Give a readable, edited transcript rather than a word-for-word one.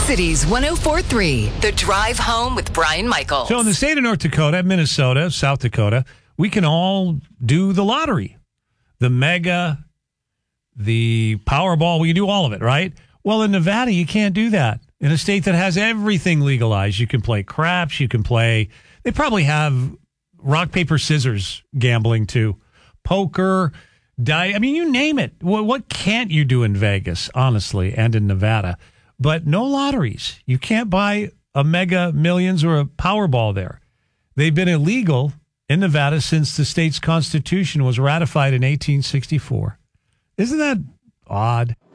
Cities 104.3, The Drive Home with Brian Michaels. So in the state of North Dakota, Minnesota, South Dakota, we can all do the lottery. The Mega, the Powerball, we can do all of it, right? Well, in Nevada, you can't do that. In a state that has everything legalized, you can play craps, you can play, they probably have rock, paper, scissors gambling too. Poker, I mean, you name it. What can't you do in Vegas, honestly, and in Nevada? But no lotteries. You can't buy a Mega Millions or a Powerball there. They've been illegal in Nevada since the state's constitution was ratified in 1864. Isn't that odd?